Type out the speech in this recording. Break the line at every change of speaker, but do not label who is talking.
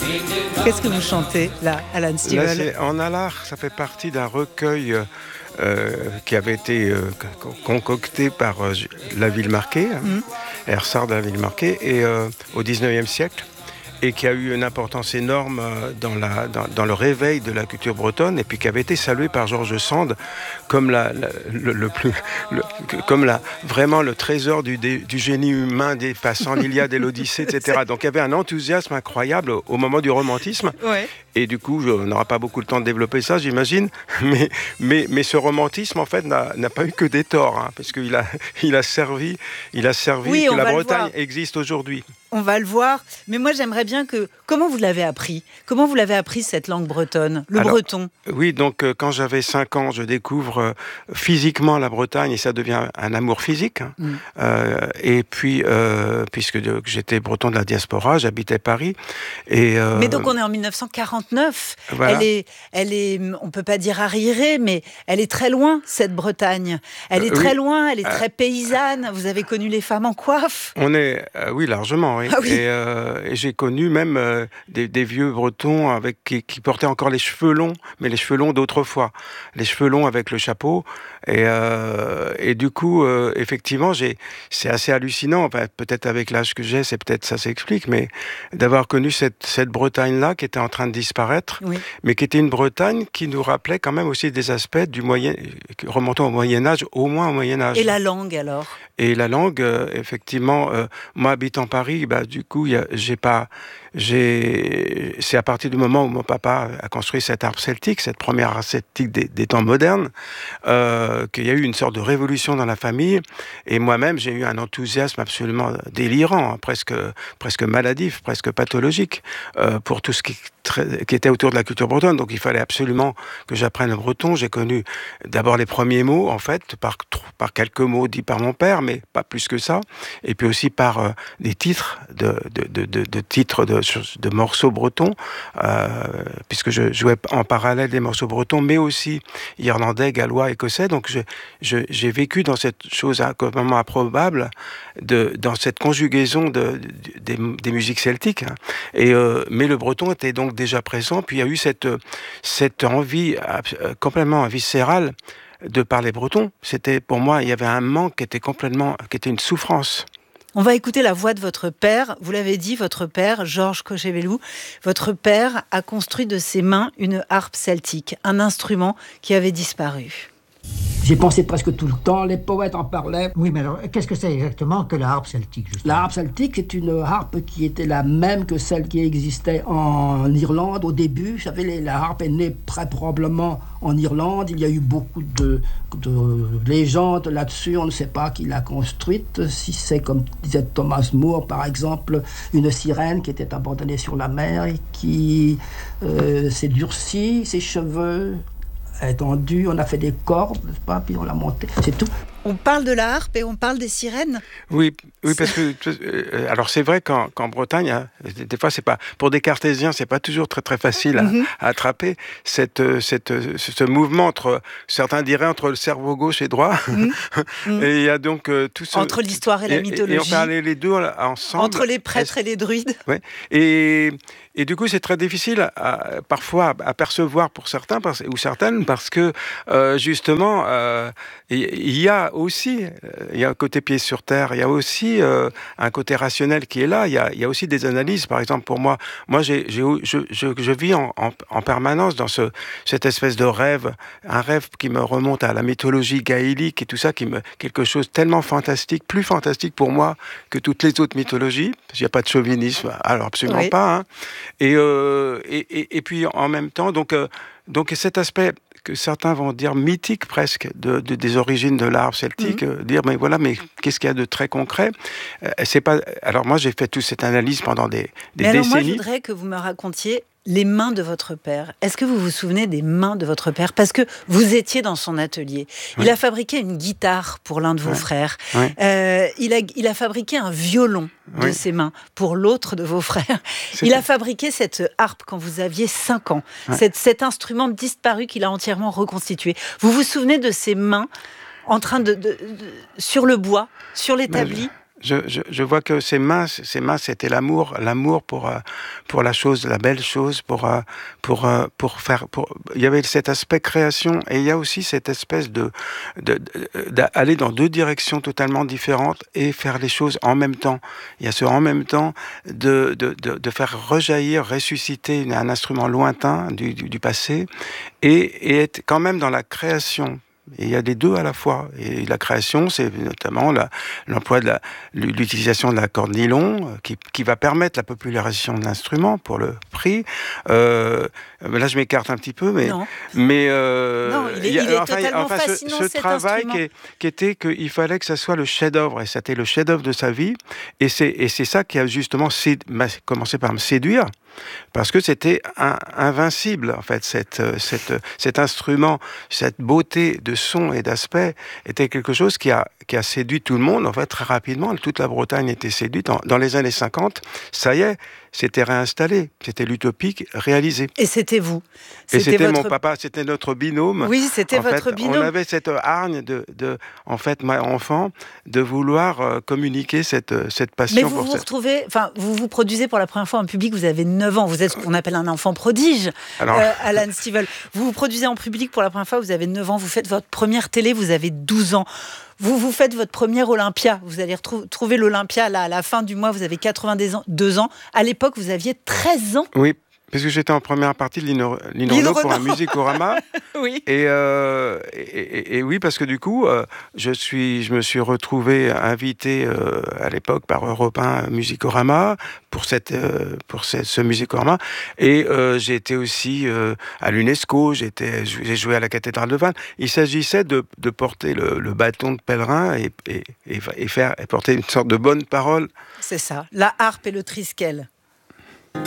Qu'est-ce que vous chantez là, Alan Stivell?
Là, c'est En Allard, ça fait partie d'un recueil qui avait été concocté par la Villemarqué, Ersard de la Villemarqué, et au 19e siècle, et qui a eu une importance énorme dans le réveil de la culture bretonne, et puis qui avait été salué par George Sand comme vraiment le trésor du génie humain dépassant l'Iliade et l'Odyssée, etc. Donc il y avait un enthousiasme incroyable au moment du romantisme.
Ouais.
Et du coup, on n'aura pas beaucoup le temps de développer ça, j'imagine. Mais ce romantisme, en fait, n'a pas eu que des torts, hein, parce qu'il a servi
Oui,
que la Bretagne existe aujourd'hui.
On va le voir. Mais moi, j'aimerais bien que... Comment vous l'avez appris ? Comment vous l'avez appris, cette langue bretonne, breton ?
Oui, donc quand j'avais 5 ans, je découvre physiquement la Bretagne et ça devient un amour physique. Et puis, puisque j'étais breton de la diaspora, j'habitais Paris.
Mais donc, on est en 1949. Voilà. Elle est, on peut pas dire arriérée, mais elle est très loin, cette Bretagne. Elle est très loin, elle est très paysanne. Vous avez connu les femmes en coiffe ?
Oui, largement. Oui. Ah oui. Et j'ai connu même des vieux bretons qui portaient encore les cheveux longs, mais les cheveux longs d'autrefois. Les cheveux longs avec le chapeau. Et du coup, effectivement, c'est assez hallucinant. Enfin, peut-être avec l'âge que j'ai, ça s'explique, mais d'avoir connu cette Bretagne-là qui était en train de disparaître, mais qui était une Bretagne qui nous rappelait quand même aussi des aspects remontant au Moyen-Âge, au moins au Moyen-Âge.
Et la langue, alors ?
Et la langue, effectivement, moi habitant Paris, du coup, c'est à partir du moment où mon papa a construit cette harpe celtique, cette première harpe celtique des temps modernes, qu'il y a eu une sorte de révolution dans la famille. Et moi-même, j'ai eu un enthousiasme absolument délirant, hein, presque maladif, presque pathologique, pour tout ce qui était autour de la culture bretonne. Donc il fallait absolument que j'apprenne le breton. J'ai connu d'abord les premiers mots, en fait, par quelques mots dits par mon père, mais pas plus que ça. Et puis aussi par des titres de morceaux bretons, puisque je jouais en parallèle des morceaux bretons, mais aussi irlandais, gallois, écossais. Donc j'ai vécu dans cette chose complètement improbable, dans cette conjugaison des musiques celtiques. Hein. Mais le breton était donc déjà présent. Puis il y a eu cette envie complètement viscérale de parler breton. C'était, pour moi, il y avait un manque qui était une souffrance.
On va écouter la voix de votre père. Vous l'avez dit, votre père, Georges Cochevelou, votre père a construit de ses mains une harpe celtique, un instrument qui avait disparu.
J'y pensé presque tout le temps, les poètes en parlaient.
Oui, mais alors, qu'est-ce que c'est exactement que la harpe celtique, justement ?
La harpe celtique, c'est une harpe qui était la même que celle qui existait en Irlande au début. Vous savez, la harpe est née très probablement en Irlande. Il y a eu beaucoup de légendes là-dessus. On ne sait pas qui l'a construite. Si c'est, comme disait Thomas Moore, par exemple, une sirène qui était abandonnée sur la mer et qui s'est durcie, ses cheveux étendu, on a fait des cordes, n'est-ce pas, puis on l'a monté, c'est tout.
On parle de la harpe et on parle des sirènes.
Oui, parce que alors c'est vrai qu'en Bretagne, hein, des fois c'est pas pour des cartésiens, c'est pas toujours très très facile à attraper ce mouvement certains diraient entre le cerveau gauche et droit. Et il y a donc tout ce
entre l'histoire et la mythologie.
Et on parlait les deux ensemble.
Entre les prêtres et les druides.
Ouais. Et du coup, c'est très difficile parfois à percevoir pour certains ou certaines parce que justement, il y a un côté pied sur terre, il y a aussi un côté rationnel qui est là, il y a aussi des analyses. Par exemple, pour moi je vis en permanence dans cette espèce de rêve, un rêve qui me remonte à la mythologie gaélique et tout ça, quelque chose tellement fantastique, plus fantastique pour moi que toutes les autres mythologies. Il n'y a pas de chauvinisme, alors absolument pas. Hein. Et puis en même temps, donc cet aspect que certains vont dire mythique presque des origines de l'art celtique, dire mais qu'est-ce qu'il y a de très concret ? C'est pas. Alors moi j'ai fait toute cette analyse pendant des décennies.
Alors moi je voudrais que vous me racontiez les mains de votre père. Est-ce que vous vous souvenez des mains de votre père ? Parce que vous étiez dans son atelier. Il a fabriqué une guitare pour l'un de vos frères. Il a fabriqué un violon de ses mains pour l'autre de vos frères. Il a fabriqué cette harpe quand vous aviez 5 ans. Cet instrument disparu qu'il a entièrement reconstitué. Vous vous souvenez de ces mains en train sur le bois, sur l'établi ?
Je vois que ses mains, c'était l'amour pour la chose, la belle chose, il y avait cet aspect création, et il y a aussi cette espèce d'aller dans deux directions totalement différentes et faire les choses en même temps. Il y a ce en même temps de faire rejaillir, ressusciter un instrument lointain du passé et être quand même dans la création. Et il y a les deux à la fois. Et la création, c'est notamment l'emploi l'utilisation de la corde nylon qui va permettre la popularisation de l'instrument pour le prix. Là, je m'écarte un petit peu, mais
non, il est totalement fascinant,
ce
cet
travail
instrument.
qui était qu'il fallait que ça soit le chef-d'œuvre, et c'était le chef-d'œuvre de sa vie. Et c'est ça qui a justement commencé par me séduire. Parce que c'était invincible, en fait, cet instrument, cette beauté de son et d'aspect était quelque chose qui a séduit tout le monde, en fait, très rapidement. Toute la Bretagne était séduite. Dans les années 50, ça y est, c'était réinstallé. C'était l'utopique réalisé.
Et c'était vous.
Et c'était mon papa, c'était notre binôme.
Oui, c'était votre binôme.
On avait cette hargne en fait, moi, enfant, de vouloir communiquer cette passion.
Mais vous vous produisez pour la première fois en public, vous avez 9 ans. Vous êtes ce qu'on appelle un enfant prodige, Alan Stivell. Vous vous produisez en public pour la première fois, vous avez 9 ans. Vous faites votre première télé, vous avez 12 ans. Vous faites votre première Olympia. Vous allez trouver l'Olympia là, à la fin du mois. Vous avez 82 ans. À l'époque, vous aviez 13 ans.
Oui. Parce que j'étais en première partie de Lino Renaud pour un Musicorama.
Oui.
Et oui, parce que du coup, je me suis retrouvé invité à l'époque par Europe 1 Musicorama pour ce Musicorama. Et j'ai été aussi à l'UNESCO, j'ai joué à la cathédrale de Vannes. Il s'agissait de porter le bâton de pèlerin et porter une sorte de bonne parole.
C'est ça, la harpe et le triskel.